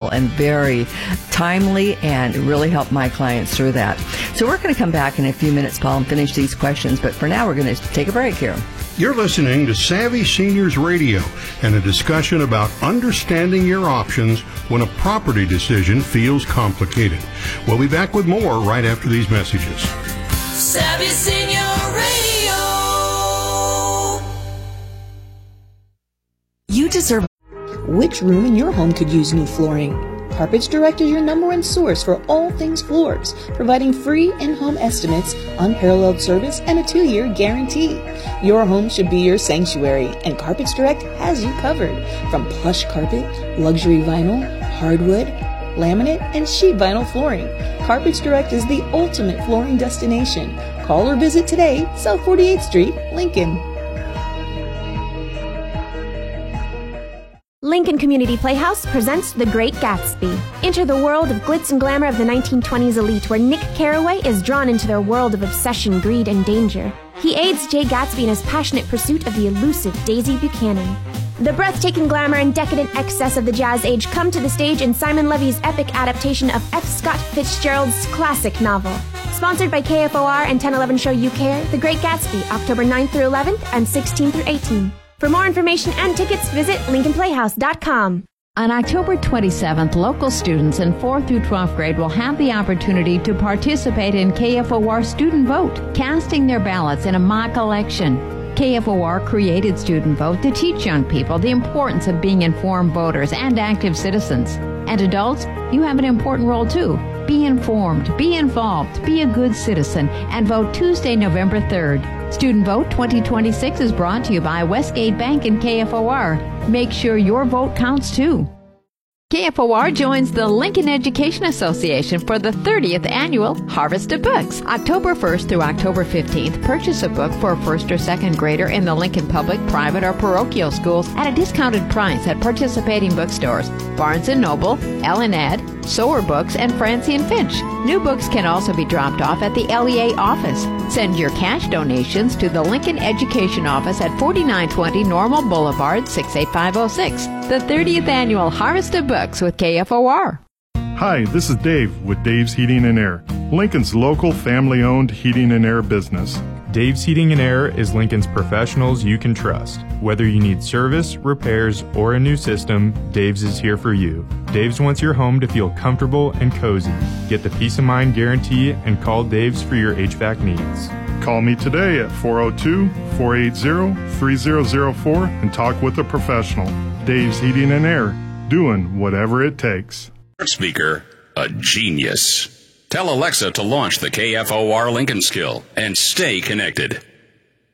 and very timely and really helped my clients through that. So we're going to come back in a few minutes, Paul, and finish these questions. But for now, we're going to take a break here. You're listening to Savvy Seniors Radio and a discussion about understanding your options when a property decision feels complicated. We'll be back with more right after these messages. Savvy Senior Radio. You deserve. Which room in your home could use new flooring? Carpets Direct is your number one source for all things floors, providing free in-home estimates, unparalleled service, and a 2-year guarantee. Your home should be your sanctuary, and Carpets Direct has you covered. From plush carpet, luxury vinyl, hardwood, laminate, and sheet vinyl flooring, Carpets Direct is the ultimate flooring destination. Call or visit today, South 48th Street, Lincoln. Lincoln Community Playhouse presents The Great Gatsby. Enter the world of glitz and glamour of the 1920s elite, where Nick Carraway is drawn into their world of obsession, greed, and danger. He aids Jay Gatsby in his passionate pursuit of the elusive Daisy Buchanan. The breathtaking glamour and decadent excess of the jazz age come to the stage in Simon Levy's epic adaptation of F. Scott Fitzgerald's classic novel. Sponsored by KFOR and 1011 Show You Care, The Great Gatsby, October 9th through 11th and 16th through 18th. For more information and tickets, visit LincolnPlayhouse.com. On October 27th, local students in 4th through 12th grade will have the opportunity to participate in KFOR Student Vote, casting their ballots in a mock election. KFOR created Student Vote to teach young people the importance of being informed voters and active citizens. And adults, you have an important role too. Be informed, be involved, be a good citizen, and vote Tuesday, November 3rd. Student Vote 2026 is brought to you by Westgate Bank and KFOR. Make sure your vote counts too. KFOR joins the Lincoln Education Association for the 30th annual Harvest of Books. October 1st through October 15th, purchase a book for a 1st or 2nd grader in the Lincoln Public, Private, or Parochial schools at a discounted price at participating bookstores. Barnes & Noble, Ed, Sower Books, and Francie & Finch. New books can also be dropped off at the LEA office. Send your cash donations to the Lincoln Education Office at 4920 Normal Boulevard, 68506. The 30th annual Harvest of Books with KFOR. Hi, this is Dave with Dave's Heating and Air, Lincoln's local family-owned heating and air business. Dave's Heating and Air is Lincoln's professionals you can trust. Whether you need service, repairs, or a new system, Dave's is here for you. Dave's wants your home to feel comfortable and cozy. Get the peace of mind guarantee and call Dave's for your HVAC needs. Call me today at 402-480-3004 and talk with a professional. Dave's Heating and Air, doing whatever it takes. Speaker, a genius. Tell Alexa to launch the KFOR Lincoln skill and stay connected.